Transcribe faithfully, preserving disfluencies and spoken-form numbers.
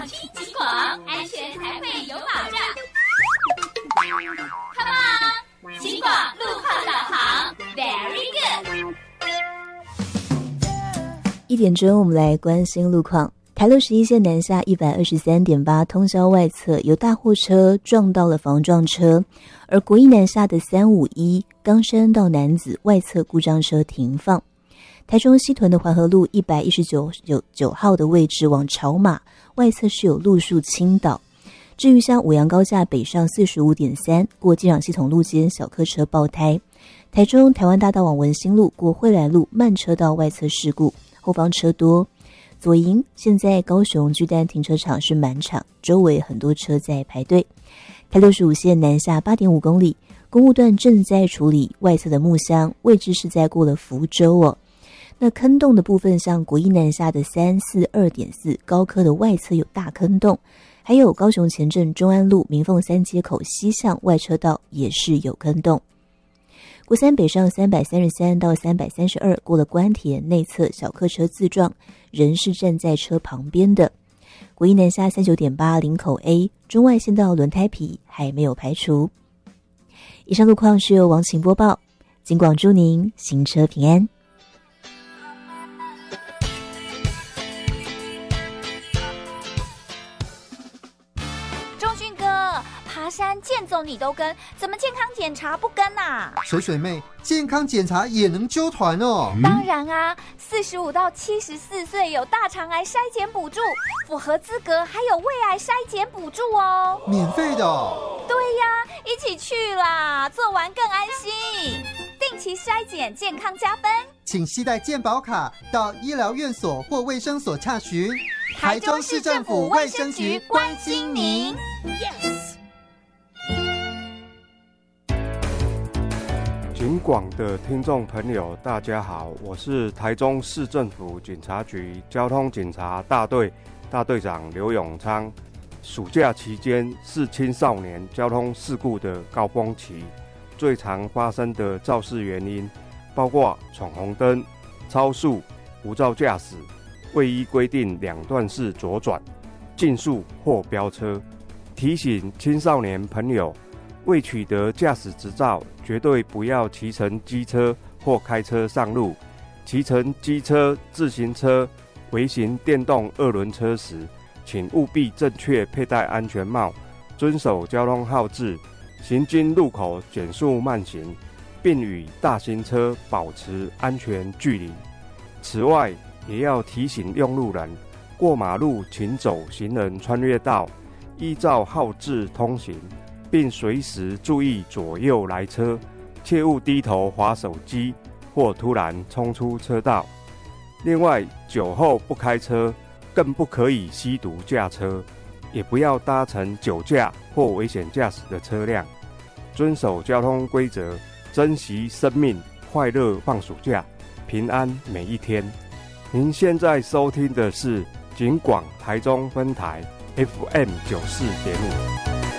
听警广，安全才会有保障。Come on， 警广路况导航 ，Very good。 一点钟，我们来关心路况。台六十一线南下一百二十三点八通宵外侧有大货车撞到了防撞车，而国一南下的三五一冈山到楠梓外侧故障车停放。台中西屯的环河路一百一十九号的位置往朝马外侧是有路树倾倒。至于像五羊高架北上 四十五点三 过机场系统路间小客车爆胎。台中台湾大道往文心路过惠来路慢车道外侧事故，后方车多。左营现在高雄巨蛋停车场是满场，周围很多车在排队。台六十五线南下 八点五公里，公务段正在处理外侧的木箱，位置是在过了福州哦。那坑洞的部分，像国一南下的 三四二点四 高科的外侧有大坑洞，还有高雄前镇中安路民凤三街口西向外车道也是有坑洞。国三北上三百三十三到三百三十二过了关田内侧小客车自撞，人是站在车旁边的。国一南下 三十九点八 林口 A 中外线道轮胎皮还没有排除。以上路况是由王晴播报，警广祝您行车平安。 爬山健走你都跟，怎么健康检查不跟啊？ 水水妹，健康检查也能揪团哦。 嗯、当然啊，四十五到七十四岁有大肠癌筛检补助，符合资格还有胃癌筛检补助哦， 免费的哦。 对呀，一起去啦，做完更安心。定期筛检，健康加分。 请携带健保卡到医疗院所或卫生所洽询。台中市政府卫生局关心您。Yes。 警广的听众朋友大家好，我是台中市政府警察局交通警察大队大队长刘永昌。暑假期间是青少年交通事故的高峰期，最常发生的肇事原因包括闯红灯、超速、无照驾驶、未依规定两段式左转、竞速或飙车。提醒青少年朋友，未取得驾驶执照，绝对不要骑乘机车或开车上路。骑乘机车、自行车、微型电动二轮车时，请务必正确佩戴安全帽，遵守交通号志，行经路口减速慢行，并与大型车保持安全距离。此外，也要提醒用路人，过马路请走行人穿越道，依照号志通行，并随时注意左右来车，切勿低头滑手机或突然冲出车道。另外，酒后不开车，更不可以吸毒驾车，也不要搭乘酒驾或危险驾驶的车辆。遵守交通规则，珍惜生命，快乐放暑假，平安每一天。您现在收听的是警广台中分台 F M 九十四点五。